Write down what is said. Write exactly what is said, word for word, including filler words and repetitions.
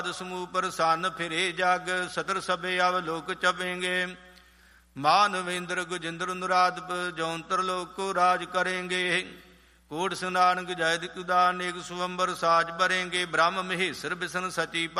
समूह पर सन फिरे जग सतर सबे अवलोक चपेंगे। मानवेंद्र गुजिंद्र अनुराध जौंतर लोक को राज करेंगे। कोट सुनानक जयद उदान एक सुवंबर साज भरेंगे। ब्रह्म महेश्वर विष्णु सची